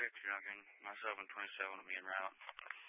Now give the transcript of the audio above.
quick jogging. Myself and 27 will be en route.